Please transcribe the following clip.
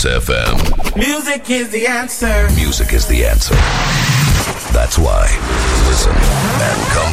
Kiss FM. Music is the answer. Music is the answer. That's why. Listen and come